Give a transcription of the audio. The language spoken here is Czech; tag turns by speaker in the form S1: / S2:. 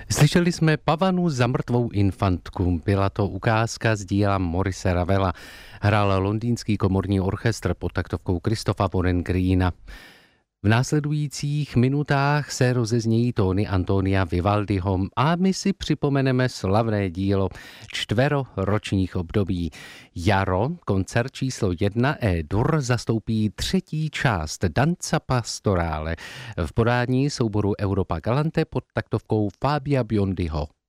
S1: Slyšeli jsme Pavanu za mrtvou infantku. Byla to ukázka z díla Maurice Ravela. Hrál londýnský komorní orchestr pod taktovkou Christopha Wallengreena. V následujících minutách se rozeznějí tóny Antonia Vivaldiho a my si připomeneme slavné dílo čtveroročních období. Jaro, koncert číslo 1 E-dur, zastoupí třetí část Danza Pastorale v podání souboru Europa Galante pod taktovkou Fabia Biondiho.